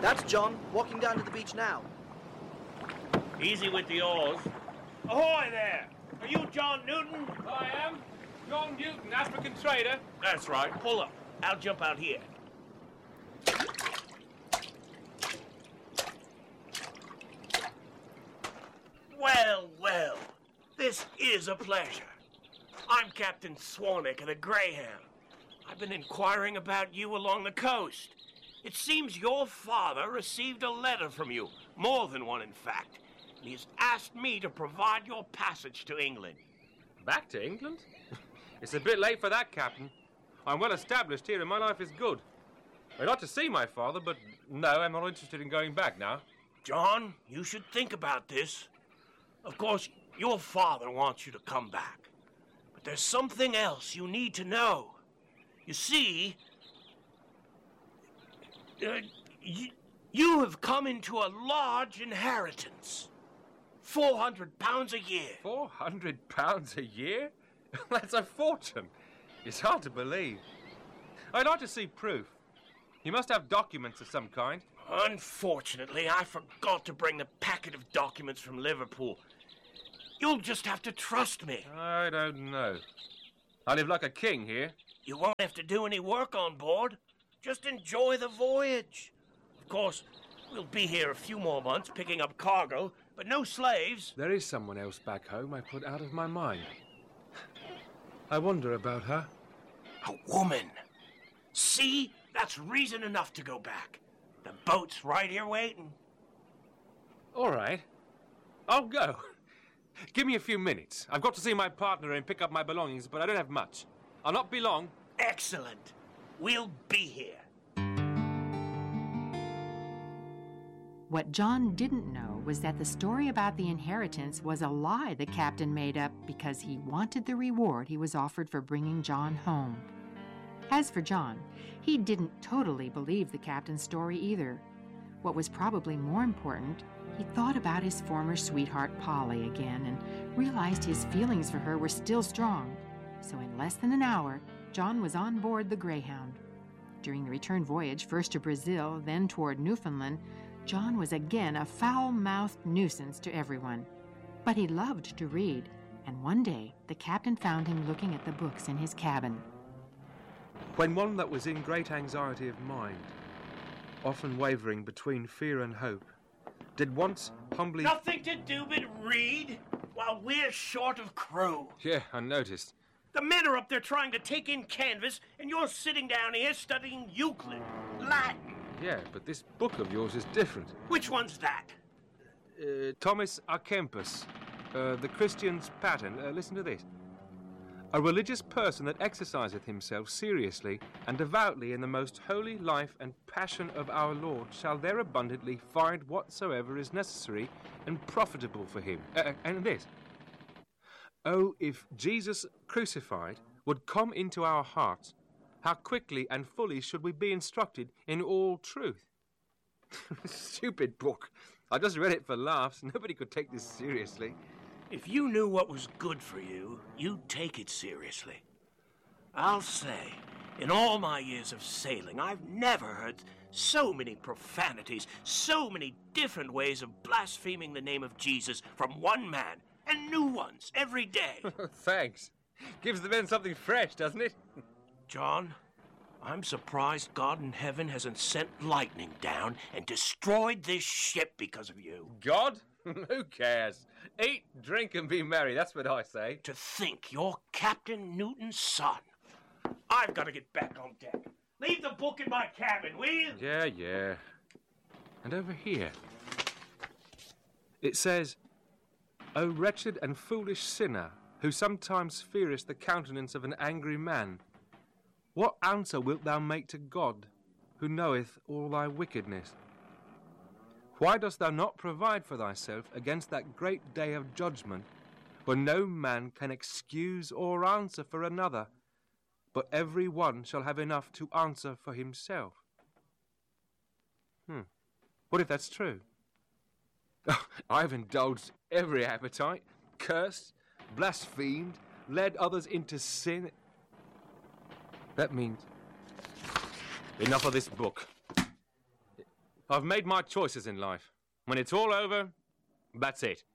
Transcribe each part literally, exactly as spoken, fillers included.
That's John, walking down to the beach now. Easy with the oars. Ahoy there! Are you John Newton? I am. John Newton, African trader. That's right. Pull up. I'll jump out here. Well, well. This is a pleasure. I'm Captain Swanwick of the Greyhound. I've been inquiring about you along the coast. It seems your father received a letter from you, more than one in fact, and he's asked me to provide your passage to England. Back to England? It's a bit late for that, Captain. I'm well established here and my life is good. I'd like to see my father, but no, I'm not interested in going back now. John, you should think about this. Of course, your father wants you to come back. But there's something else you need to know. You see, uh, you, you have come into a large inheritance. Four hundred pounds a year. Four hundred pounds a year? That's a fortune. It's hard to believe. I'd like to see proof. You must have documents of some kind. Unfortunately, I forgot to bring the packet of documents from Liverpool. You'll just have to trust me. I don't know. I live like a king here. You won't have to do any work on board. Just enjoy the voyage. Of course, we'll be here a few more months picking up cargo, but no slaves. There is someone else back home I put out of my mind. I wonder about her. A woman. See? That's reason enough to go back. The boat's right here waiting. All right. I'll go. Give me a few minutes. I've got to see my partner and pick up my belongings, but I don't have much. I'll not be long. Excellent. We'll be here. What John didn't know was that the story about the inheritance was a lie the captain made up because he wanted the reward he was offered for bringing John home. As for John, he didn't totally believe the captain's story either. What was probably more important, he thought about his former sweetheart Polly again and realized his feelings for her were still strong. So in less than an hour, John was on board the Greyhound. During the return voyage, first to Brazil, then toward Newfoundland, John was again a foul-mouthed nuisance to everyone. But he loved to read, and one day the captain found him looking at the books in his cabin. When one that was in great anxiety of mind, often wavering between fear and hope, did once humbly... Nothing to do but read while we're short of crew. Yeah, I noticed. The men are up there trying to take in canvas, and you're sitting down here studying Euclid, Latin. Yeah, but this book of yours is different. Which one's that? Uh, Thomas à Kempis, uh, the Christian's pattern. Uh, listen to this. A religious person that exerciseth himself seriously and devoutly in the most holy life and passion of our Lord shall there abundantly find whatsoever is necessary and profitable for him. Uh, and this. Oh, if Jesus crucified would come into our hearts, how quickly and fully should we be instructed in all truth. Stupid book. I just read it for laughs. Nobody could take this seriously. If you knew what was good for you, you'd take it seriously. I'll say, in all my years of sailing, I've never heard so many profanities, so many different ways of blaspheming the name of Jesus from one man, and new ones every day. Thanks. Gives the men something fresh, doesn't it? John, I'm surprised God in heaven hasn't sent lightning down and destroyed this ship because of you. God? Who cares? Eat, drink, and be merry. That's what I say. To think you're Captain Newton's son. I've got to get back on deck. Leave the book in my cabin, will you? Yeah, yeah. And over here, it says, O wretched and foolish sinner, who sometimes fearest the countenance of an angry man, what answer wilt thou make to God, who knoweth all thy wickedness? Why dost thou not provide for thyself against that great day of judgment, when no man can excuse or answer for another, but every one shall have enough to answer for himself? Hmm. What if that's true? I've indulged every appetite, cursed, blasphemed, led others into sin. That means... Enough of this book. I've made my choices in life. When it's all over, that's it.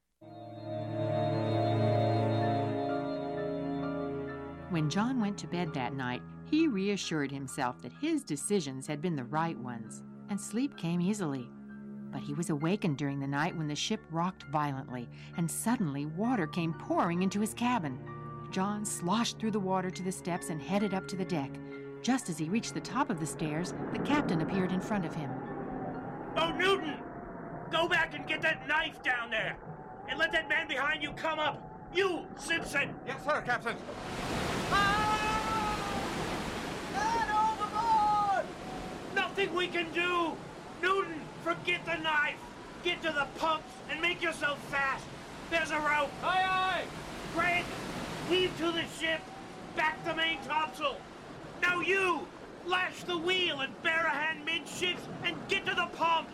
When John went to bed that night, he reassured himself that his decisions had been the right ones, and sleep came easily. But he was awakened during the night when the ship rocked violently, and suddenly water came pouring into his cabin. John sloshed through the water to the steps and headed up to the deck. Just as he reached the top of the stairs, the captain appeared in front of him. Oh, Newton! Go back and get that knife down there! And let that man behind you come up! You, Simpson! Yes, sir, Captain. Ah! Man overboard! Nothing we can do! Newton, forget the knife! Get to the pumps and make yourself fast! There's a rope! Aye, aye! Grant, heave to the ship! Back the main topsail! Now you! Lash the wheel and bear a hand midships and get to the pumps!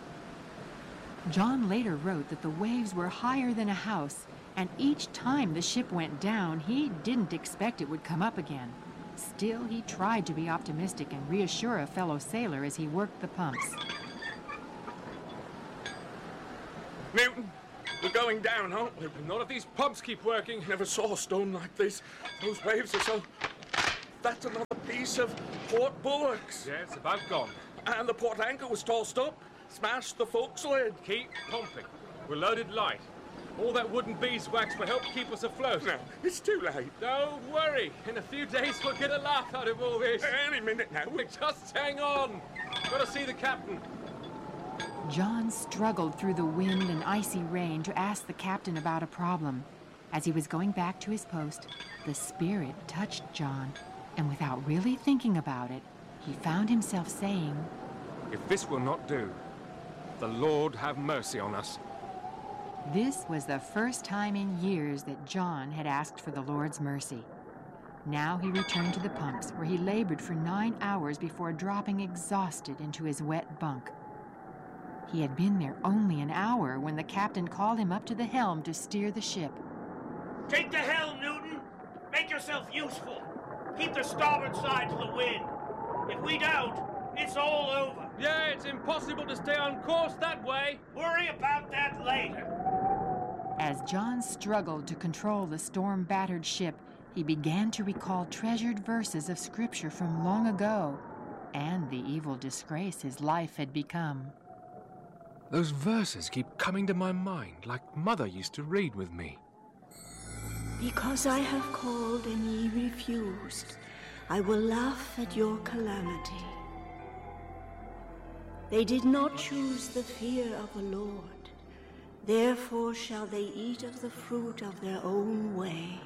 John later wrote that the waves were higher than a house, and each time the ship went down, he didn't expect it would come up again. Still, he tried to be optimistic and reassure a fellow sailor as he worked the pumps. Newton, we're going down, aren't we? Not if these pumps keep working. Never saw a storm like this. Those waves are so... That's another piece of port bulwarks. Yeah, it's about gone. And the port anchor was tossed up. Smashed the forecastle lid. Keep pumping. We're loaded light. All that wooden beeswax will help keep us afloat. No, it's too late. Don't worry. In a few days, we'll get a laugh out of all this. Any minute now. Just hang on. Gotta see the captain. John struggled through the wind and icy rain to ask the captain about a problem. As he was going back to his post, the Spirit touched John, and without really thinking about it, he found himself saying, If this will not do, the Lord have mercy on us. This was the first time in years that John had asked for the Lord's mercy. Now he returned to the pumps, where he labored for nine hours before dropping exhausted into his wet bunk. He had been there only an hour when the captain called him up to the helm to steer the ship. Take the helm, Newton! Make yourself useful! Keep the starboard side to the wind! If we don't, it's all over! Yeah, it's impossible to stay on course that way. Worry about that later! As John struggled to control the storm-battered ship, he began to recall treasured verses of Scripture from long ago, and the evil disgrace his life had become. Those verses keep coming to my mind like Mother used to read with me. Because I have called and ye refused, I will laugh at your calamity. They did not choose the fear of the Lord. Therefore shall they eat of the fruit of their own way.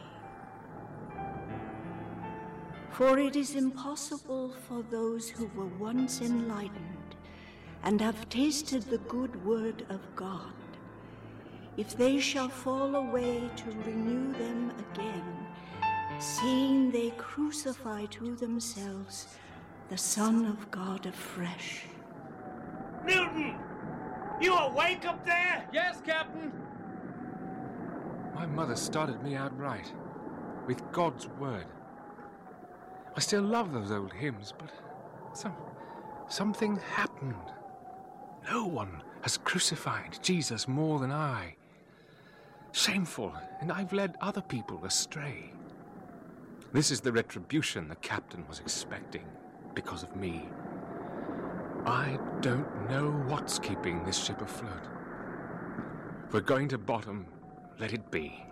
For it is impossible for those who were once enlightened and have tasted the good word of God, if they shall fall away, to renew them again, seeing they crucify to themselves the Son of God afresh. Newton! You awake up there? Yes, Captain. My mother started me out right, with God's word. I still love those old hymns, but some, something happened. No one has crucified Jesus more than I. Shameful, and I've led other people astray. This is the retribution the captain was expecting because of me. I don't know what's keeping this ship afloat. If we're going to bottom, let it be.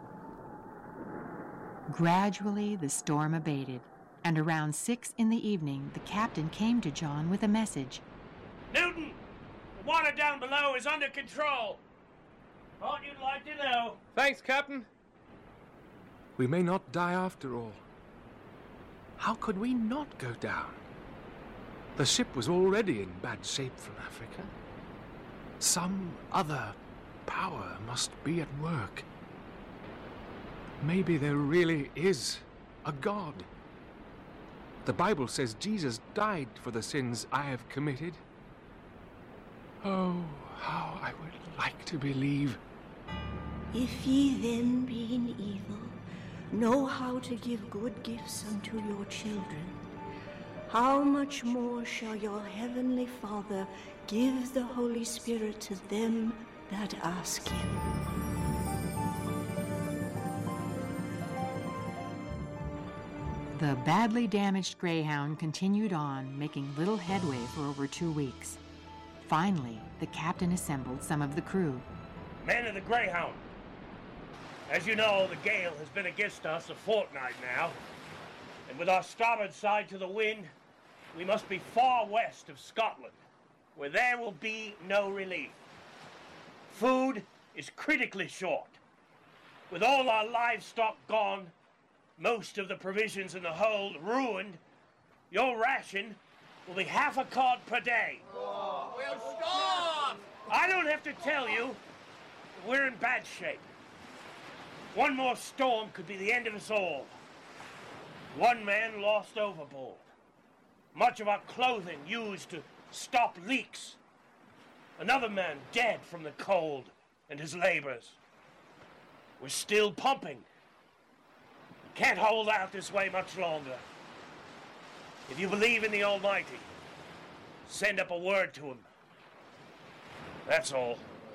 Gradually, the storm abated, and around six in the evening, the captain came to John with a message. Newton! The water down below is under control. Thought you'd like to know. Thanks, Captain. We may not die after all. How could we not go down? The ship was already in bad shape from Africa. Some other power must be at work. Maybe there really is a God. The Bible says Jesus died for the sins I have committed. Oh, how I would like to believe. If ye then, being evil, know how to give good gifts unto your children, how much more shall your heavenly Father give the Holy Spirit to them that ask him? The badly damaged Greyhound continued on, making little headway for over two weeks. Finally, the captain assembled some of the crew. Men of the Greyhound, as you know, the gale has been against us a fortnight now, and with our starboard side to the wind, we must be far west of Scotland, where there will be no relief. Food is critically short. With all our livestock gone, most of the provisions in the hold ruined, your ration will be half a cod per day. Oh, we'll starve! I don't have to tell you, we're in bad shape. One more storm could be the end of us all. One man lost overboard. Much of our clothing used to stop leaks. Another man dead from the cold and his labors. We're still pumping. Can't hold out this way much longer. If you believe in the Almighty, send up a word to him. That's all.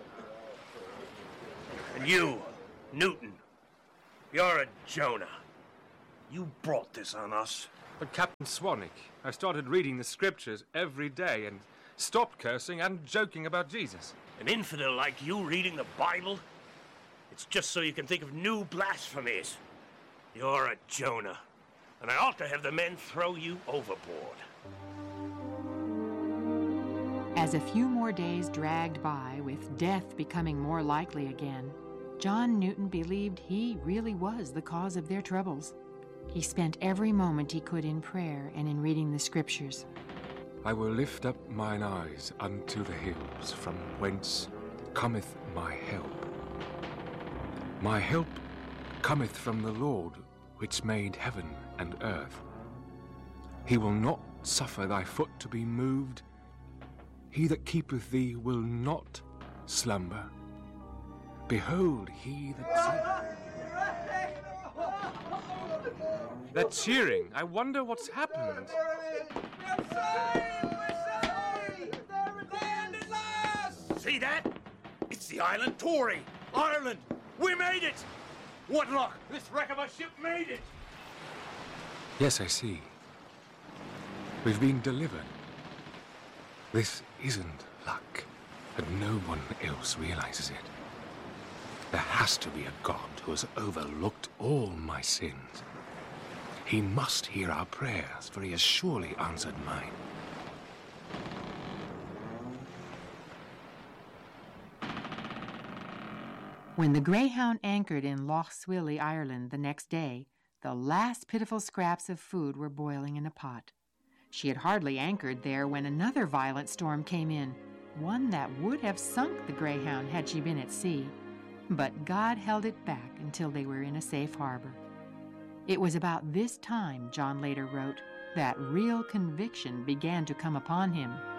And you, Newton, you're a Jonah. You brought this on us. But Captain Swanwick, I started reading the scriptures every day and stopped cursing and joking about Jesus. An infidel like you reading the Bible? It's just so you can think of new blasphemies. You're a Jonah, and I ought to have the men throw you overboard. As a few more days dragged by, with death becoming more likely again, John Newton believed he really was the cause of their troubles. He spent every moment he could in prayer and in reading the scriptures. I will lift up mine eyes unto the hills, from whence cometh my help. My help cometh from the Lord, which made heaven and earth. He will not suffer thy foot to be moved. He that keepeth thee will not slumber. Behold, he that... They're cheering. I wonder what's happened. See that? It's the island Tory. Ireland. We made it. What luck. This wreck of a ship made it. Yes, I see. We've been delivered. This isn't luck, and no one else realizes it. There has to be a God who has overlooked all my sins. He must hear our prayers, for he has surely answered mine. When the Greyhound anchored in Lough Swilly, Ireland, the next day, the last pitiful scraps of food were boiling in a pot. She had hardly anchored there when another violent storm came in, one that would have sunk the Greyhound had she been at sea. But God held it back until they were in a safe harbor. It was about this time, John later wrote, that real conviction began to come upon him.